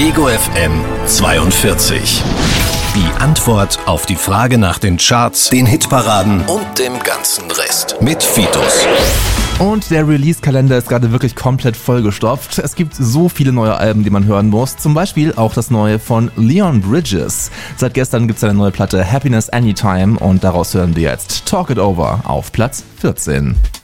Ego FM 42. Die Antwort auf die Frage nach den Charts, den Hitparaden und dem ganzen Rest. Mit Fitus. Und der Release-Kalender ist gerade wirklich komplett vollgestopft. Es gibt so viele neue Alben, die man hören muss. Zum Beispiel auch das neue von Leon Bridges. Seit gestern gibt es eine neue Platte, Happiness Anytime. Und daraus hören wir jetzt Talk It Over auf Platz 14.